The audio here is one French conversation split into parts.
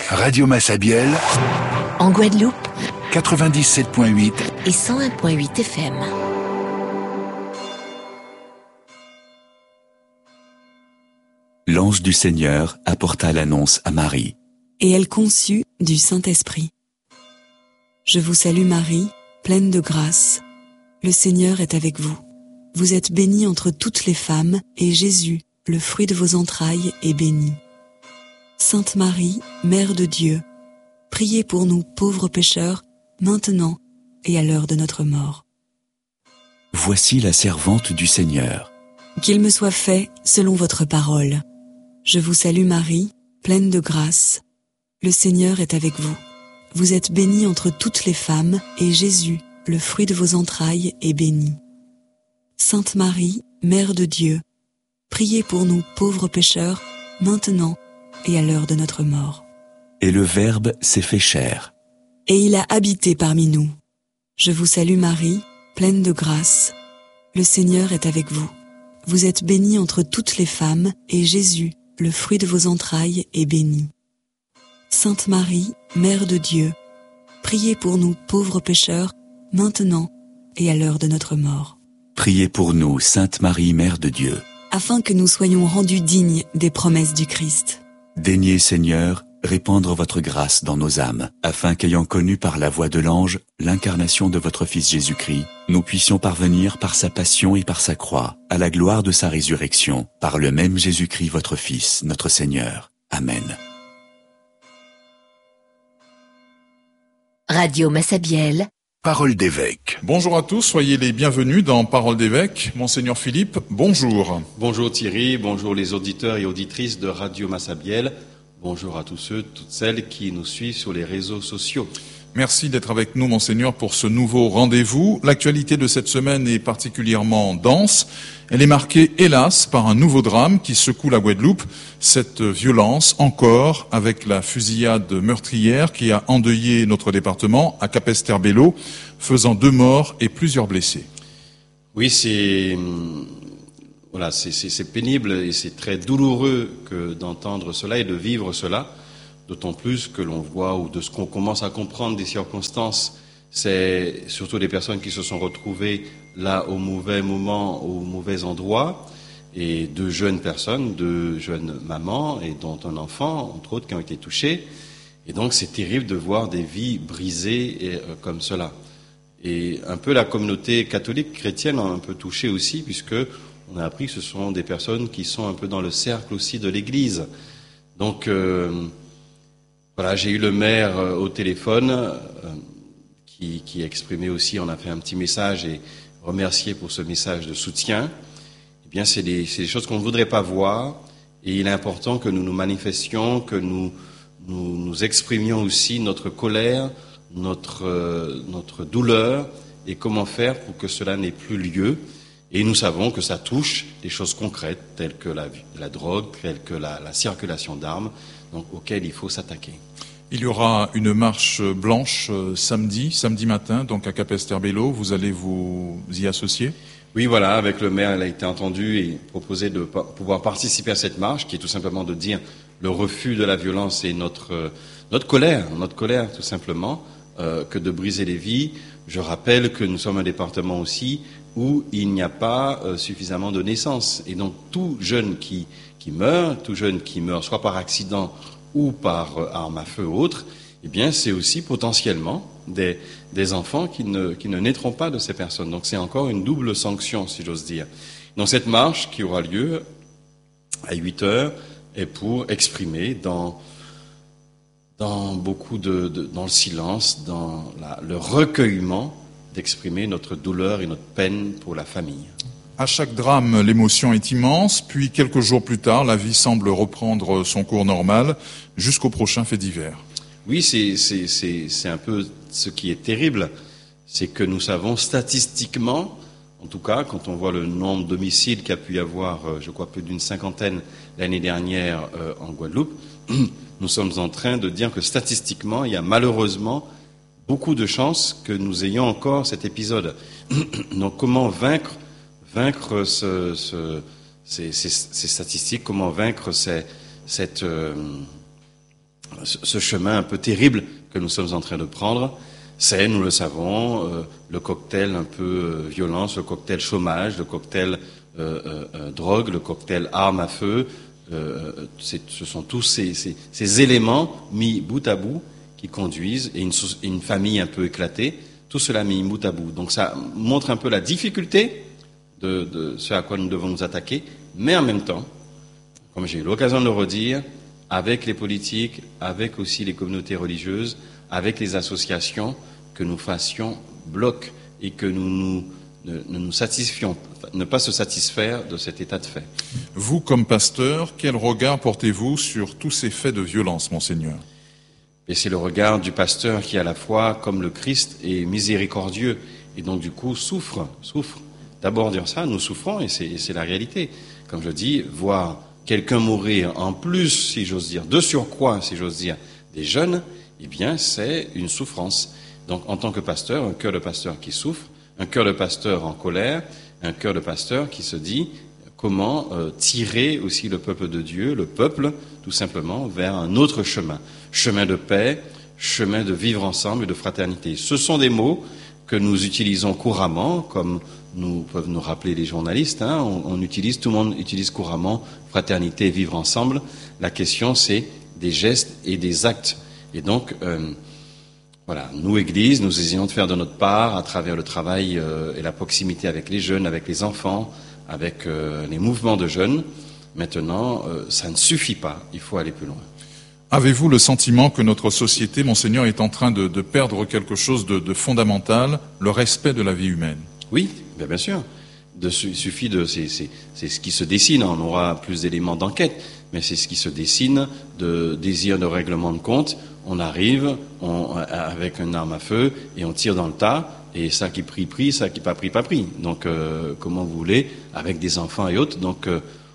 Radio Massabielle, en Guadeloupe, 97.8 et 101.8 FM. L'ange du Seigneur apporta l'annonce à Marie. Et elle conçut du Saint-Esprit. Je vous salue Marie, pleine de grâce. Le Seigneur est avec vous. Vous êtes bénie entre toutes les femmes, et Jésus, le fruit de vos entrailles, est béni. Sainte Marie, Mère de Dieu, priez pour nous pauvres pécheurs, maintenant et à l'heure de notre mort. Voici la servante du Seigneur. Qu'il me soit fait selon votre parole. Je vous salue Marie, pleine de grâce. Le Seigneur est avec vous. Vous êtes bénie entre toutes les femmes, et Jésus, le fruit de vos entrailles, est béni. Sainte Marie, Mère de Dieu, priez pour nous pauvres pécheurs, maintenant et à l'heure de notre mort. Et le Verbe s'est fait chair. Et il a habité parmi nous. Je vous salue Marie, pleine de grâce. Le Seigneur est avec vous. Vous êtes bénie entre toutes les femmes, et Jésus, le fruit de vos entrailles, est béni. Sainte Marie, Mère de Dieu, priez pour nous pauvres pécheurs, maintenant et à l'heure de notre mort. Priez pour nous, Sainte Marie, Mère de Dieu. Afin que nous soyons rendus dignes des promesses du Christ. Daignez, Seigneur, répandre votre grâce dans nos âmes, afin qu'ayant connu par la voix de l'ange l'incarnation de votre Fils Jésus-Christ, nous puissions parvenir par sa passion et par sa croix, à la gloire de sa résurrection, par le même Jésus-Christ votre Fils, notre Seigneur. Amen. Radio Massabielle, Parole d'évêque. Bonjour à tous, soyez les bienvenus dans Parole d'évêque. Monseigneur Philippe, bonjour. Bonjour Thierry, bonjour les auditeurs et auditrices de Radio Massabielle. Bonjour à tous ceux, toutes celles qui nous suivent sur les réseaux sociaux. Merci d'être avec nous, Monseigneur, pour ce nouveau rendez-vous. L'actualité de cette semaine est particulièrement dense. Elle est marquée, hélas, par un nouveau drame qui secoue la Guadeloupe. Cette violence, encore, avec la fusillade meurtrière qui a endeuillé notre département à Capesterre-Belle-Eau, faisant 2 morts et plusieurs blessés. Oui, c'est pénible et c'est très douloureux d'entendre cela et de vivre cela. D'autant plus que l'on voit, ou de ce qu'on commence à comprendre des circonstances, c'est surtout des personnes qui se sont retrouvées là au mauvais moment, au mauvais endroit, et 2 jeunes personnes, 2 jeunes mamans, et dont un enfant, entre autres, qui ont été touchés. Et donc c'est terrible de voir des vies brisées comme cela. Et un peu la communauté catholique chrétienne a un peu touché aussi, puisque on a appris que ce sont des personnes qui sont un peu dans le cercle aussi de l'Église. Donc voilà, j'ai eu le maire au téléphone qui exprimait aussi, on a fait un petit message et remercié pour ce message de soutien. Eh bien, c'est des choses qu'on ne voudrait pas voir, et il est important que nous nous manifestions, que nous exprimions aussi notre colère, notre douleur, et comment faire pour que cela n'ait plus lieu. Et nous savons que ça touche des choses concrètes, telles que la drogue, telles que la circulation d'armes, donc auxquelles il faut s'attaquer. Il y aura une marche blanche samedi matin, donc à Capesterre-Belle-Eau. Vous allez vous y associer ? Oui, voilà, avec le maire, il a été entendu et proposé de pouvoir participer à cette marche, qui est tout simplement de dire le refus de la violence et notre colère tout simplement, que de briser les vies. Je rappelle que nous sommes un département aussi où il n'y a pas suffisamment de naissances. Et donc tout jeune qui meurt soit par accident ou par arme à feu ou autre, eh bien c'est aussi potentiellement des enfants qui ne naîtront pas de ces personnes. Donc c'est encore une double sanction, si j'ose dire. Donc cette marche qui aura lieu à 8h est pour exprimer dans beaucoup dans le silence, dans le recueillement, d'exprimer notre douleur et notre peine pour la famille. À chaque drame, l'émotion est immense, puis quelques jours plus tard, la vie semble reprendre son cours normal, jusqu'au prochain fait divers. Oui, c'est un peu ce qui est terrible, c'est que nous savons statistiquement, en tout cas, quand on voit le nombre d'homicides qu'il y a pu y avoir, je crois plus d'une 50aine l'année dernière en Guadeloupe, nous sommes en train de dire que statistiquement, il y a malheureusement beaucoup de chances que nous ayons encore cet épisode. Donc comment vaincre ces statistiques, comment vaincre ce chemin un peu terrible que nous sommes en train de prendre, c'est, nous le savons, le cocktail un peu violence, le cocktail chômage, le cocktail drogue, le cocktail arme à feu. Ce sont tous ces éléments mis bout à bout qui conduisent, et une famille un peu éclatée, tout cela mis bout à bout. Donc ça montre un peu la difficulté de ce à quoi nous devons nous attaquer, mais en même temps, comme j'ai eu l'occasion de le redire, avec les politiques, avec aussi les communautés religieuses, avec les associations, que nous fassions bloc et que nous nous satisfions, ne pas se satisfaire de cet état de fait. Vous, comme pasteur, quel regard portez-vous sur tous ces faits de violence, Monseigneur? Et c'est le regard du pasteur qui, à la fois, comme le Christ, est miséricordieux et donc du coup souffre. D'abord dire ça, nous souffrons et c'est la réalité. Comme je dis, voir quelqu'un mourir en plus, si j'ose dire, de surcroît, si j'ose dire, des jeunes, eh bien c'est une souffrance. Donc en tant que pasteur, un cœur de pasteur qui souffre, un cœur de pasteur en colère, un cœur de pasteur qui se dit comment tirer aussi le peuple de Dieu, le peuple, tout simplement, vers un autre chemin. Chemin de paix, chemin de vivre ensemble et de fraternité. Ce sont des mots que nous utilisons couramment, comme peuvent nous rappeler les journalistes. Tout le monde utilise couramment fraternité et vivre ensemble. La question, c'est des gestes et des actes. Et donc, voilà, nous, Église, nous essayons de faire de notre part à travers le travail et la proximité avec les jeunes, avec les enfants, avec les mouvements de jeunes. Maintenant, ça ne suffit pas, il faut aller plus loin. Avez-vous le sentiment que notre société, Monseigneur, est en train de perdre quelque chose de fondamental, le respect de la vie humaine? Oui, bien sûr. Il suffit c'est ce qui se dessine, on aura plus d'éléments d'enquête, mais c'est ce qui se dessine de désir de règlement de compte. On arrive avec une arme à feu et on tire dans le tas, et ça qui prie, ça qui pas pris. Donc, comment vous voulez, avec des enfants et autres, donc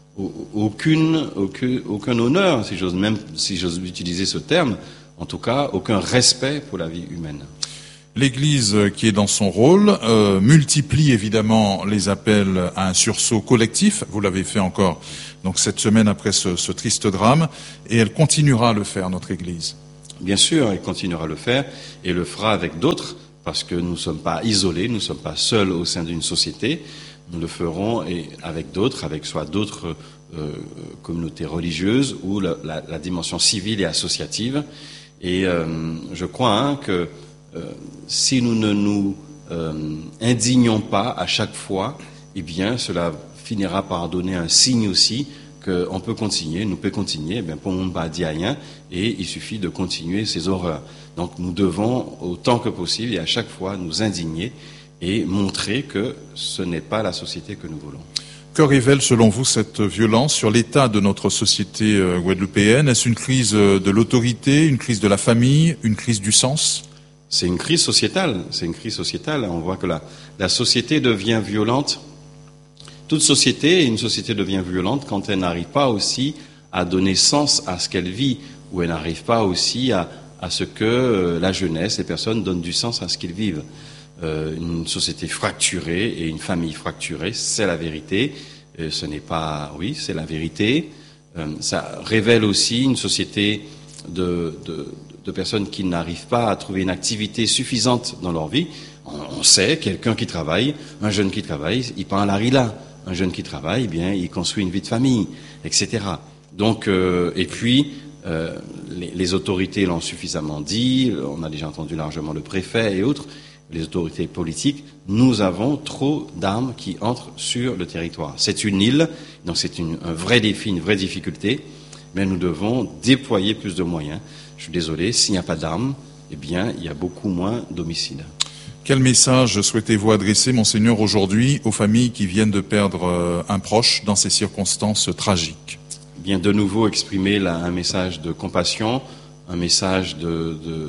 aucun honneur, si j'ose utiliser ce terme, en tout cas, aucun respect pour la vie humaine. L'Église, qui est dans son rôle, multiplie évidemment les appels à un sursaut collectif. Vous l'avez fait encore donc cette semaine après ce triste drame, et elle continuera à le faire, notre Église. Bien sûr, elle continuera à le faire et le fera avec d'autres, parce que nous ne sommes pas isolés, nous ne sommes pas seuls au sein d'une société. Nous le ferons et avec d'autres, avec soit d'autres communautés religieuses ou la dimension civile et associative. Et je crois que si nous ne nous indignons pas à chaque fois, eh bien, cela finira par donner un signe aussi qu'on peut continuer, nous peut continuer, eh bien, pour mon pas dit rien, et il suffit de continuer ces horreurs. Donc, nous devons, autant que possible, et à chaque fois, nous indigner et montrer que ce n'est pas la société que nous voulons. Que révèle selon vous cette violence sur l'état de notre société guadeloupéenne? Est-ce une crise de l'autorité, une crise de la famille, une crise du sens? C'est une crise sociétale. On voit que la société devient violente. Toute société, une société devient violente quand elle n'arrive pas aussi à donner sens à ce qu'elle vit, ou elle n'arrive pas aussi à ce que la jeunesse, les personnes donnent du sens à ce qu'ils vivent. Une société fracturée et une famille fracturée, c'est la vérité. Ce n'est pas, oui, c'est la vérité. Ça révèle aussi une société de personnes qui n'arrivent pas à trouver une activité suffisante dans leur vie. On sait, quelqu'un qui travaille, un jeune qui travaille, il prend la rila. Un jeune qui travaille, eh bien, il construit une vie de famille, etc. Donc, et puis, les autorités l'ont suffisamment dit, on a déjà entendu largement le préfet et autres, les autorités politiques, nous avons trop d'armes qui entrent sur le territoire. C'est une île, donc c'est un vrai défi, une vraie difficulté, mais nous devons déployer plus de moyens. Je suis désolé, s'il n'y a pas d'armes, eh bien, il y a beaucoup moins d'homicides. Quel message souhaitez-vous adresser, Monseigneur, aujourd'hui aux familles qui viennent de perdre un proche dans ces circonstances tragiques? Bien, de nouveau exprimer un message de compassion, un message de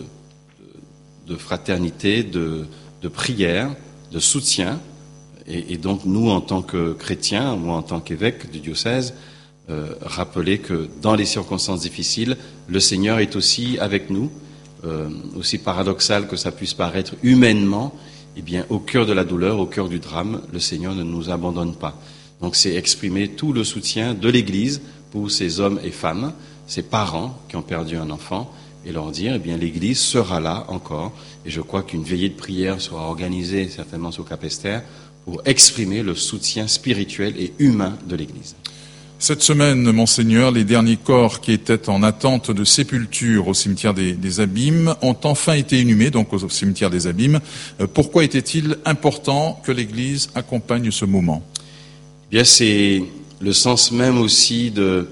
fraternité, de prière, de soutien. Et donc, nous, en tant que chrétiens, moi, en tant qu'évêque du diocèse, rappeler que dans les circonstances difficiles, le Seigneur est aussi avec nous. Aussi paradoxal que ça puisse paraître humainement, eh bien, au cœur de la douleur, au cœur du drame, le Seigneur ne nous abandonne pas. Donc, c'est exprimer tout le soutien de l'Église pour ces hommes et femmes, ces parents qui ont perdu un enfant, et leur dire, eh bien, l'Église sera là encore. Et je crois qu'une veillée de prière sera organisée certainement sur Cap-Esther pour exprimer le soutien spirituel et humain de l'Église. Cette semaine, Monseigneur, les derniers corps qui étaient en attente de sépulture au cimetière des Abîmes ont enfin été inhumés, donc au cimetière des Abîmes. Pourquoi était-il important que l'Église accompagne ce moment ? Eh bien, c'est le sens même aussi de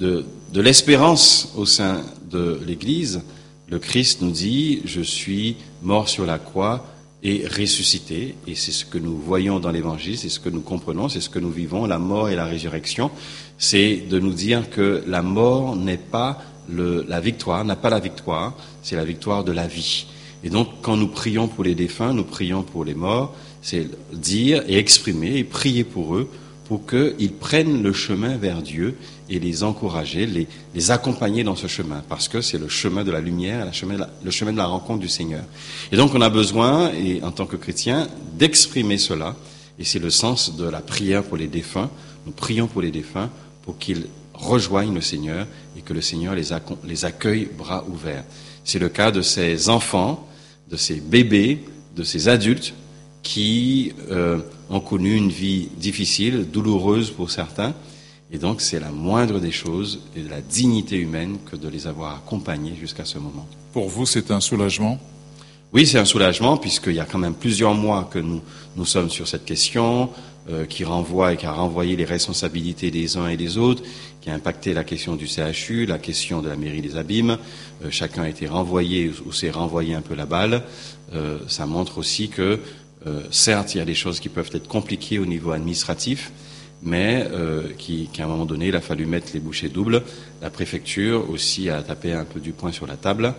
l'espérance au sein de l'Église. Le Christ nous dit, je suis mort sur la croix et ressuscité. Et c'est ce que nous voyons dans l'Évangile, c'est ce que nous comprenons, c'est ce que nous vivons, la mort et la résurrection. C'est de nous dire que la mort n'est pas la victoire, n'a pas la victoire, c'est la victoire de la vie. Et donc, quand nous prions pour les défunts, nous prions pour les morts, c'est dire et exprimer et prier pour eux, pour qu'ils prennent le chemin vers Dieu et les encourager, les accompagner dans ce chemin, parce que c'est le chemin de la lumière, le chemin de la rencontre du Seigneur. Et donc on a besoin, et en tant que chrétien, d'exprimer cela, et c'est le sens de la prière pour les défunts. Nous prions pour les défunts pour qu'ils rejoignent le Seigneur et que le Seigneur les accueille bras ouverts. C'est le cas de ces enfants, de ces bébés, de ces adultes qui ont connu une vie difficile, douloureuse pour certains. Et donc, c'est la moindre des choses et de la dignité humaine que de les avoir accompagnés jusqu'à ce moment. Pour vous, c'est un soulagement ? Oui, c'est un soulagement, puisqu'il y a quand même plusieurs mois que nous sommes sur cette question, qui renvoie et qui a renvoyé les responsabilités des uns et des autres, qui a impacté la question du CHU, la question de la mairie des Abîmes. Chacun a été renvoyé ou s'est renvoyé un peu la balle. Ça montre aussi que, certes, il y a des choses qui peuvent être compliquées au niveau administratif, mais qu'à un moment donné, il a fallu mettre les bouchées doubles. La préfecture aussi a tapé un peu du poing sur la table.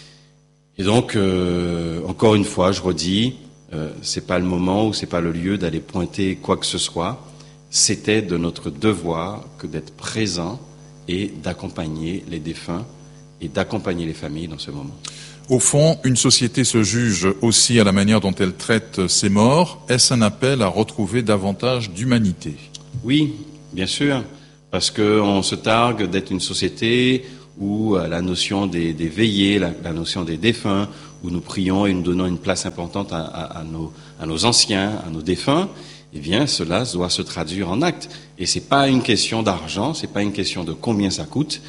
Et donc, encore une fois, je redis, c'est pas le moment ou c'est pas le lieu d'aller pointer quoi que ce soit. C'était de notre devoir que d'être présent et d'accompagner les défunts et d'accompagner les familles dans ce moment. Au fond, une société se juge aussi à la manière dont elle traite ses morts. Est-ce un appel à retrouver davantage d'humanité ? Oui, bien sûr, parce qu'on se targue d'être une société où la notion des veillées, la notion des défunts, où nous prions et nous donnons une place importante à nos anciens, à nos défunts, eh bien, cela doit se traduire en actes. Et c'est pas une question d'argent, c'est pas une question de combien ça coûte.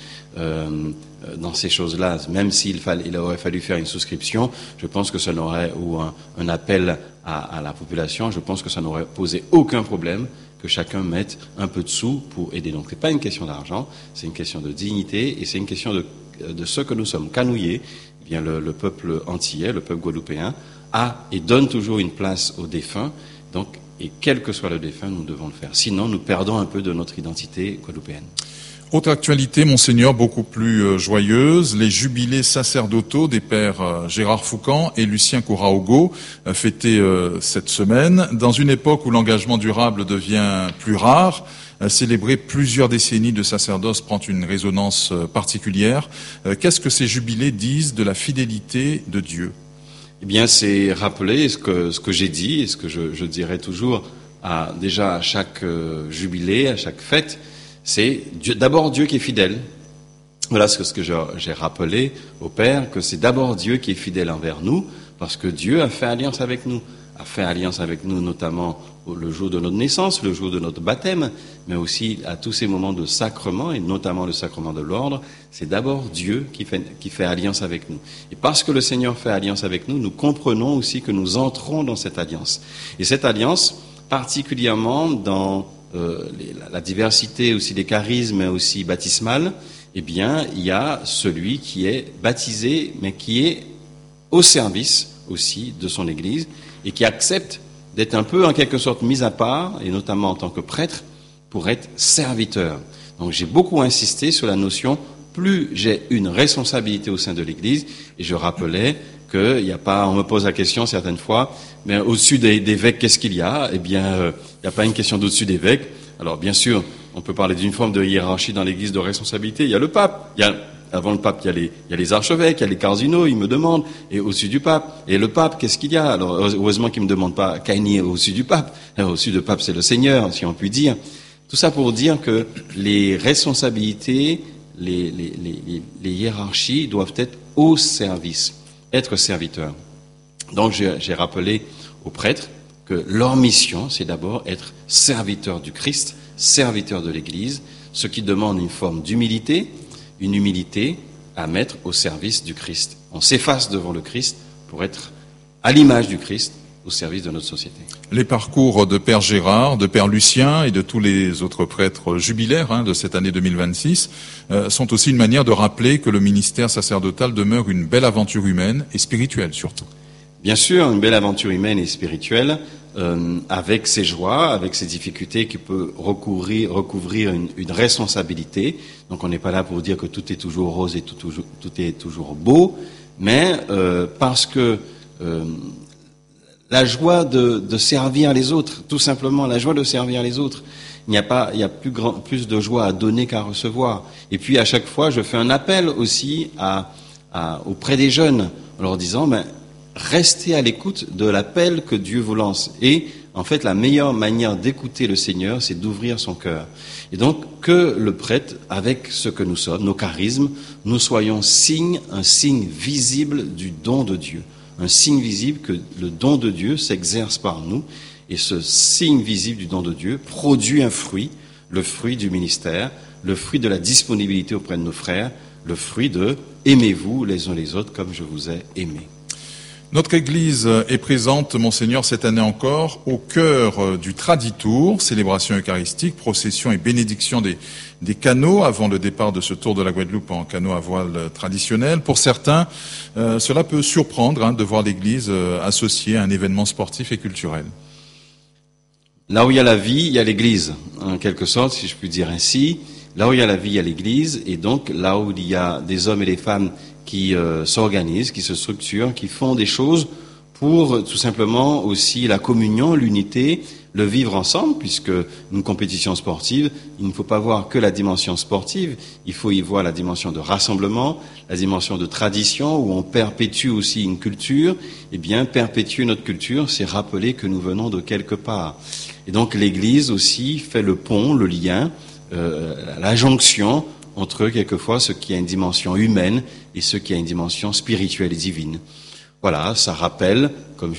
Dans ces choses-là, même s'il aurait fallu faire une souscription, je pense que ça n'aurait, ou un appel à la population, je pense que ça n'aurait posé aucun problème que chacun mette un peu de sous pour aider. Donc, c'est pas une question d'argent, c'est une question de dignité et c'est une question de ce que nous sommes canouillés. Eh bien, le peuple antillais, le peuple guadeloupéen, a et donne toujours une place aux défunts. Donc, et quel que soit le défunt, nous devons le faire. Sinon, nous perdons un peu de notre identité guadeloupéenne. Autre actualité, Monseigneur, beaucoup plus joyeuse, les jubilés sacerdotaux des pères Gérard Foucan et Lucien Kouraogo, fêtés cette semaine. Dans une époque où l'engagement durable devient plus rare, célébrer plusieurs décennies de sacerdoce prend une résonance particulière. Qu'est-ce que ces jubilés disent de la fidélité de Dieu ? Eh bien, c'est rappeler ce que j'ai dit et ce que je dirais toujours déjà à chaque jubilé, à chaque fête. C'est d'abord Dieu qui est fidèle. Voilà ce que j'ai rappelé au Père, que c'est d'abord Dieu qui est fidèle envers nous, parce que Dieu a fait alliance avec nous. A fait alliance avec nous notamment le jour de notre naissance, le jour de notre baptême, mais aussi à tous ces moments de sacrement, et notamment le sacrement de l'ordre. C'est d'abord Dieu qui fait alliance avec nous. Et parce que le Seigneur fait alliance avec nous, nous comprenons aussi que nous entrons dans cette alliance. Et cette alliance, particulièrement dans la diversité aussi des charismes, mais aussi baptismales, eh bien, il y a celui qui est baptisé, mais qui est au service aussi de son Église et qui accepte d'être un peu en quelque sorte mis à part, et notamment en tant que prêtre, pour être serviteur. Donc j'ai beaucoup insisté sur la notion, plus j'ai une responsabilité au sein de l'Église, et je rappelais qu'il n'y a pas, on me pose la question certaines fois, mais au-dessus d'évêques, qu'est-ce qu'il y a ? Eh bien, il n'y a pas une question d'au-dessus d'évêques. Alors bien sûr, on peut parler d'une forme de hiérarchie dans l'Église de responsabilité. Il y a le pape, avant le pape, il y a les archevêques, il y a les cardinaux, ils me demandent, et au-dessus du pape. Et le pape, qu'est-ce qu'il y a ? Alors, heureusement qu'ils ne me demandent pas Caïni au-dessus du pape. Au-dessus du pape, c'est le Seigneur, si on peut dire. Tout ça pour dire que les responsabilités, les hiérarchies doivent être au service, être serviteurs. Donc j'ai rappelé aux prêtres que leur mission, c'est d'abord être serviteurs du Christ, serviteurs de l'Église, ce qui demande une forme d'humilité, une humilité à mettre au service du Christ. On s'efface devant le Christ pour être à l'image du Christ, au service de notre société. Les parcours de Père Gérard, de Père Lucien et de tous les autres prêtres jubilaires de cette année 2026 sont aussi une manière de rappeler que le ministère sacerdotal demeure une belle aventure humaine et spirituelle surtout. Bien sûr, une belle aventure humaine et spirituelle, avec ses joies, avec ses difficultés, qui peut recouvrir une responsabilité. Donc on n'est pas là pour dire que tout est toujours rose et tout est toujours beau, mais parce que la joie de servir les autres, tout simplement, la joie de servir les autres. Il y a plus de joie à donner qu'à recevoir. Et puis à chaque fois, je fais un appel aussi auprès des jeunes, en leur disant, restez à l'écoute de l'appel que Dieu vous lance. Et en fait, la meilleure manière d'écouter le Seigneur, c'est d'ouvrir son cœur. Et donc, que le prêtre, avec ce que nous sommes, nos charismes, nous soyons un signe visible du don de Dieu. Un signe visible que le don de Dieu s'exerce par nous. Et ce signe visible du don de Dieu produit un fruit, le fruit du ministère, le fruit de la disponibilité auprès de nos frères, le fruit de « aimez-vous les uns les autres comme je vous ai aimés ». Notre Église est présente, Monseigneur, cette année encore, au cœur du Traditour, célébration eucharistique, procession et bénédiction des canots avant le départ de ce tour de la Guadeloupe en canot à voile traditionnel. Pour certains, cela peut surprendre de voir l'Église associée à un événement sportif et culturel. Là où il y a la vie, il y a l'Église, en quelque sorte, si je puis dire ainsi. Là où il y a la vie, il y a l'Église, et donc là où il y a des hommes et des femmes qui s'organisent, qui se structurent, qui font des choses pour tout simplement aussi la communion, l'unité, le vivre ensemble, puisque une compétition sportive, il ne faut pas voir que la dimension sportive, il faut y voir la dimension de rassemblement, la dimension de tradition, où on perpétue aussi une culture. Eh bien, perpétuer notre culture, c'est rappeler que nous venons de quelque part. Et donc l'Église aussi fait le pont, le lien, la jonction entre quelquefois ce qui a une dimension humaine et ce qui a une dimension spirituelle et divine. Voilà, ça rappelle, comme